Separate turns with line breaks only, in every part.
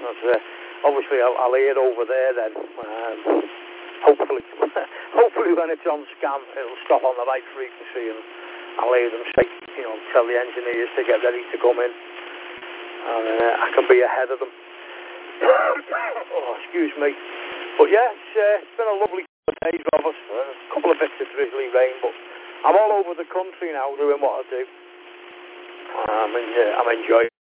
Obviously, I'll hear over there then. Hopefully, hopefully when it's on scan, it'll stop on the right frequency, and I'll hear them say, tell the engineers to get ready to come in, and I can be ahead of them. Oh, excuse me. But yeah, it's been a lovely couple of days, Robert. A couple of bits of drizzly rain, but I'm all over the country now doing what I do. I'm enjoying it.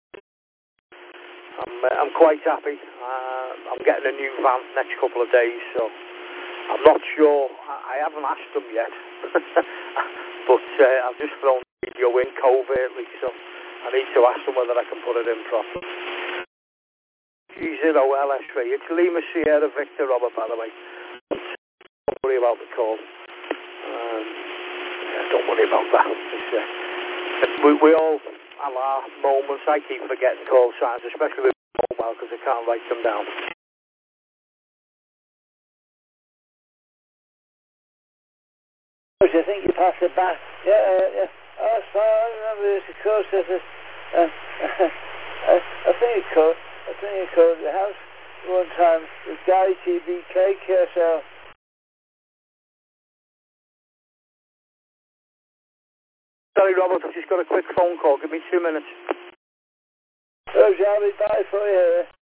I'm quite happy. I'm getting a new van next couple of days, so I'm not sure. I haven't asked them yet, but I've just thrown the video in covertly, so I need to ask them whether I can put it in properly. G0LS3. It's Lima Sierra Victor, Robert, by the way. Don't worry about the call. Don't worry about that. We all have our moments. I keep forgetting call signs, especially with mobile, because I can't write them down.
I think you passed it back. Yeah. Oh, sorry, I remember this. Of course, I think it could. The house one time with Gary TBK KSL.
Sorry, Robert, I've just got a quick phone call. Give me 2 minutes.
Oh, Charlie, bye for you.